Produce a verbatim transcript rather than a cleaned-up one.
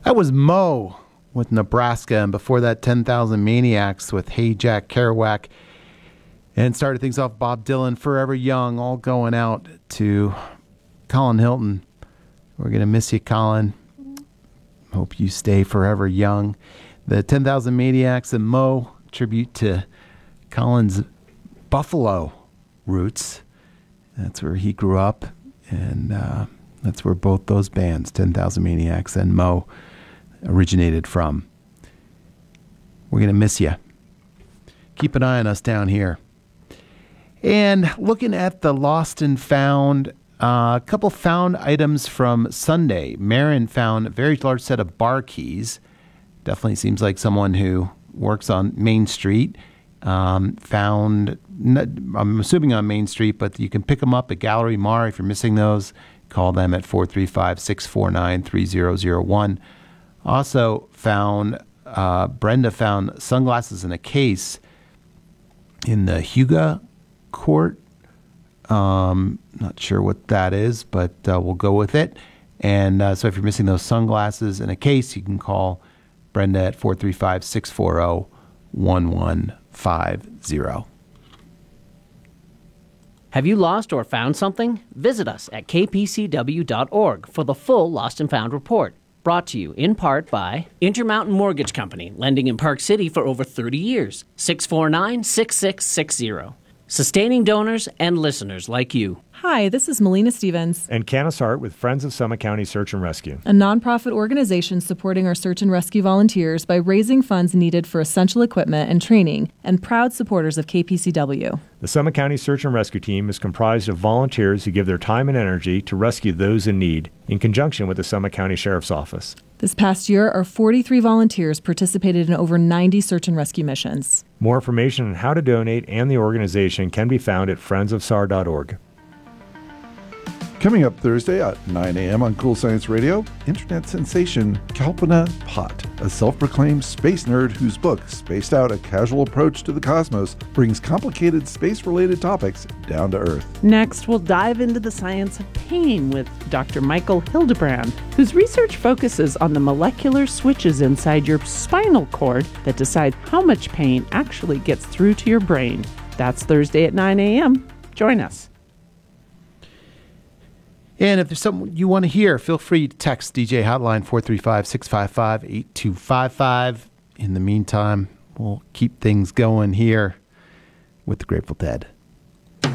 That was Mo with Nebraska, and before that, ten thousand Maniacs with Hey Jack Kerouac. And started things off, Bob Dylan, Forever Young, all going out to Colin Hilton. We're going to miss you, Colin. Hope you stay forever young. The ten thousand Maniacs and Mo, tribute to Colin's Buffalo roots. That's where he grew up, and uh, that's where both those bands, ten thousand Maniacs and Mo, originated from. We're going to miss you. Keep an eye on us down here. And looking at the lost and found, uh, a couple found items from Sunday. Marin found a very large set of bar keys. Definitely seems like someone who works on Main Street. Um, found, I'm assuming on Main Street, but you can pick them up at Gallery Mar. If you're missing those, call them at four three five, six four nine, three zero zero one. Also found, uh, Brenda found sunglasses in a case in the Huga Court. Um, not sure what that is, but uh, we'll go with it. And uh, so if you're missing those sunglasses in a case, you can call Brenda at four three five, six four zero, one one five zero. Have you lost or found something? Visit us at k p c w dot org for the full Lost and Found report. Brought to you in part by Intermountain Mortgage Company, lending in Park City for over thirty years. six four nine, six six six zero. Sustaining donors and listeners like you. Hi, this is Melina Stevens. And Canis Hart with Friends of Summit County Search and Rescue. A nonprofit organization supporting our search and rescue volunteers by raising funds needed for essential equipment and training, and proud supporters of K P C W. The Summit County Search and Rescue Team is comprised of volunteers who give their time and energy to rescue those in need, in conjunction with the Summit County Sheriff's Office. This past year, our forty-three volunteers participated in over ninety search and rescue missions. More information on how to donate and the organization can be found at friends of s a r dot org. Coming up Thursday at nine a.m. on Cool Science Radio, internet sensation Kalpana Bhatt, a self-proclaimed space nerd whose book, Spaced Out: A Casual Approach to the Cosmos, brings complicated space-related topics down to Earth. Next, we'll dive into the science of pain with Doctor Michael Hildebrand, whose research focuses on the molecular switches inside your spinal cord that decide how much pain actually gets through to your brain. That's Thursday at nine a.m. Join us. And if there's something you want to hear, feel free to text D J Hotline four three five, six five five, eight two five five. In the meantime, we'll keep things going here with the Grateful Dead.